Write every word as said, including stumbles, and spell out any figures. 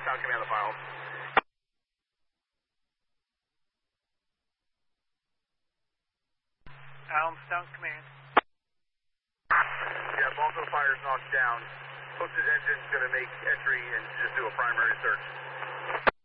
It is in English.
Town Command the file. Alms, Town Command. Yeah, both of the fires knocked down. Posted engine's going to make entry and just do a primary search.